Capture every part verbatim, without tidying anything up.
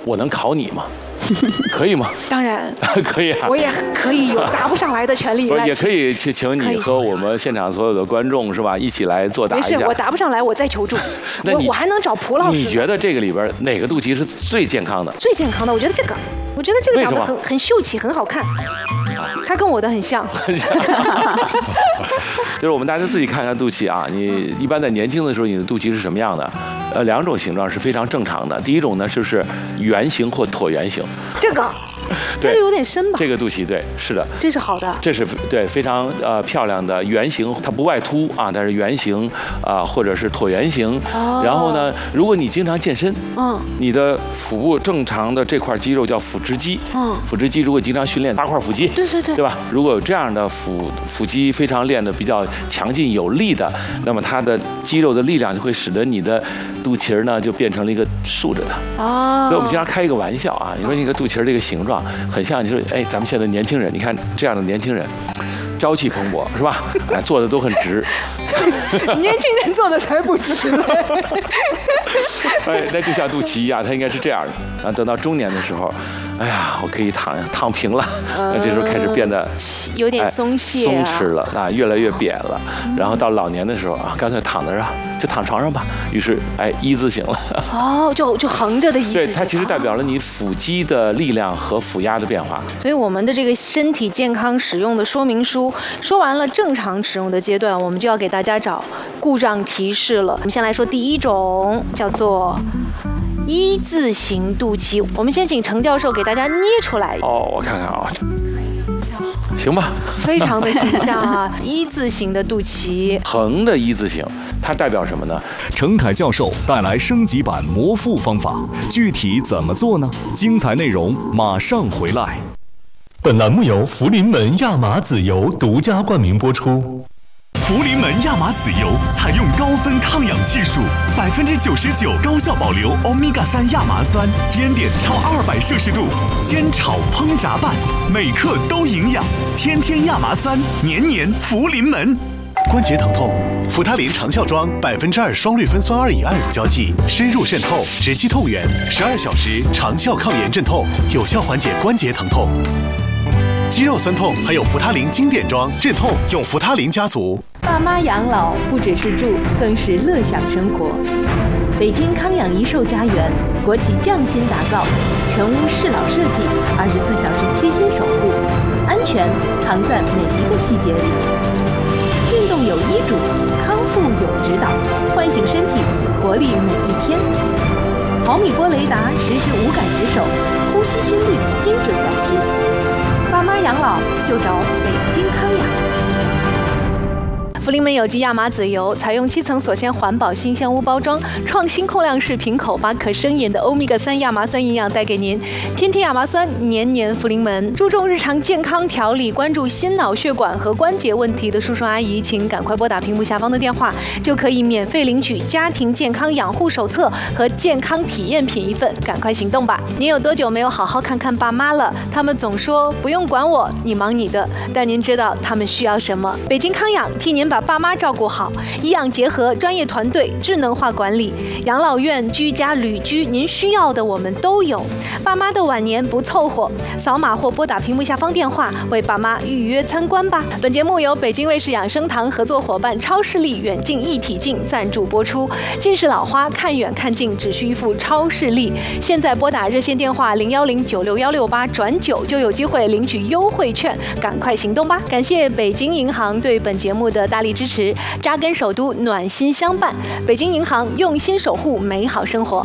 我能考你吗？可以吗？ 当然可以啊， 我也可以有答不上来的权利。 不是，也可以请请你和我们现场所有的观众是吧，一起来作答一下。 没事，我答不上来，我再求助。 那你我我还能找蒲老师。 你觉得这个里边哪个肚脐是最健康的？ 最健康的，我觉得这个，我觉得这个长得很很秀气，很好看。它跟我的很像。 很像。就是我们大家自己看看肚脐啊，你一般在年轻的时候，你的肚脐是什么样的？呃，两种形状是非常正常的。第一种呢，就是圆形或椭圆形。 这个， 对， 这个有点深吧？ 这个肚脐，对，是的， 这是好的， 这是对非常呃漂亮的圆形，它不外凸啊，但是圆形啊、呃，或者是椭圆形。哦。然后呢，如果你经常健身，嗯，你的腹部正常的这块肌肉叫腹直肌，嗯，腹直肌如果经常训练八块腹肌， 对对对， 对吧？如果有这样的腹腹肌非常练得比较强劲有力的，那么它的肌肉的力量就会使得你的肚脐儿呢就变成了一个竖着的。哦。所以我们经常开一个玩笑啊，你说那个肚脐儿这个形状很像，就是哎，咱们现在年轻人，你看这样的年轻人，朝气蓬勃是吧？哎，做的都很直。 年轻人做的才不直呢。 哎，那就像肚脐一样，它应该是这样的啊。等到中年的时候，哎呀，我可以躺躺平了，那这时候开始变得有点松懈、 啊哎、松弛了啊，越来越扁了。然后到老年的时候啊，干脆躺在这儿，就躺床上吧。于是哎，一字形了。 哦，就就横着的一字形。 对，它其实代表了你腹肌的力量和腹压的变化。 所以我们的这个身体健康使用的说明书说完了正常使用的阶段，我们就要给大家找故障提示了。我们先来说第一种，叫做一字形肚脐。我们先请程教授给大家捏出来。 哦，我看看啊，行吧， 非常的形象啊，一字形的肚脐， 横的一字形，它代表什么呢？ 程凯教授带来升级版魔腹方法，具体怎么做呢？精彩内容马上回来。 本栏目由福临门亚麻籽油独家冠名播出。 福临门亚麻籽油采用高分抗氧技术，百分之九十九高效保留欧米伽三亚麻酸，烟点超二百摄氏度，煎炒烹炸拌，每克都营养。天天亚麻酸，年年福临门。 关节疼痛，扶他林长效装百分之二双氯芬酸二乙胺乳胶剂，深入渗透，直击痛源，十二小时长效抗炎镇痛，有效缓解关节疼痛。肌肉酸痛还有扶他林经典装镇痛，用扶他林家族。 爸妈养老不只是住，更是乐享生活。北京康养一寿家园，国企匠心打造，全屋适老设计，二十四小时贴心守护，安全藏在每一个细节里。运动有医嘱，康复有指导，唤醒身体，活力每一天。毫米波雷达实时无感值守，呼吸心率精准感知。爸妈养老就找北京康养。 福临门有机亚麻籽油采用七层锁鲜环保新香屋包装，创新控量式瓶口，把可生饮的欧米伽三亚麻酸营养带给您。天天亚麻酸，年年福临门。注重日常健康调理，关注心脑血管和关节问题的叔叔阿姨，请赶快拨打屏幕下方的电话，就可以免费领取家庭健康养护手册和健康体验品一份，赶快行动吧！您有多久没有好好看看爸妈了？他们总说不用管我，你忙你的，但您知道他们需要什么？北京康养替您把爸妈照顾好，医养结合，专业团队，智能化管理，养老院、居家、旅居，您需要的我们都有。爸妈的晚年不凑合，扫码或拨打屏幕下方电话为爸妈预约参观吧。本节目由北京卫视养生堂合作伙伴超视力远近一体镜赞助播出。近视老花看远看近只需一副超视力，现在拨打热线电话零幺零九六幺六八转九就有机会领取优惠券，赶快行动吧！感谢北京银行对本节目的大力支持。扎根首都，暖心相伴。北京银行用心守护美好生活。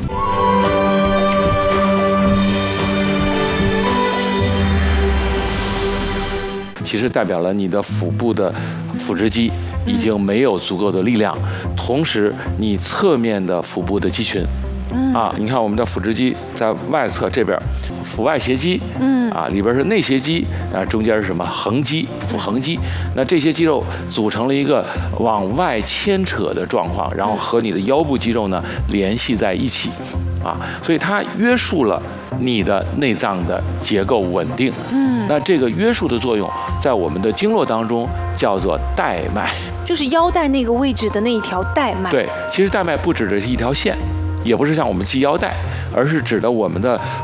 其实代表了你的腹部的腹直肌已经没有足够的力量，同时你侧面的腹部的肌群。啊，你看我们的腹直肌在外侧这边，腹外斜肌，嗯，啊里边是内斜肌，啊中间是什么横肌，腹横肌。那这些肌肉组成了一个往外牵扯的状况，然后和你的腰部肌肉呢联系在一起，啊，所以它约束了你的内脏的结构稳定。嗯，那这个约束的作用，在我们的经络当中叫做带脉， 就是腰带那个位置的那一条带脉。 对，其实带脉不指的是一条线。也不是像我们系腰带，而是指的我们的